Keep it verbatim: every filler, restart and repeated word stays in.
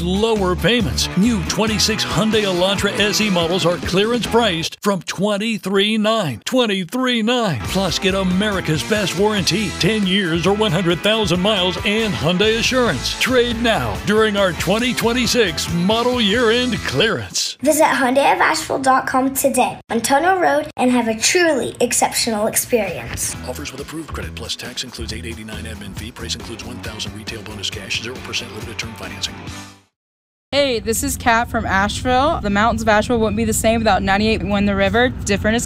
lower payments. New twenty-six Hyundai Elantra S E models are clearance priced from twenty-three thousand nine hundred twenty-three thousand nine hundred Plus, get America's best warranty, ten years or one hundred thousand miles, and Hyundai Assurance. Trade now during our twenty twenty-six model year-end clearance. Visit Hyundai of Asheville dot com today on Tunnel Road and have a truly exceptional experience. Offers with approved credit plus tax includes eight eighty-nine admin fee. Price includes one thousand retail bonus cash, zero percent limited term financing. Hey, this is Kat from Asheville. The mountains of Asheville wouldn't be the same without ninety-eight point one The River. Different is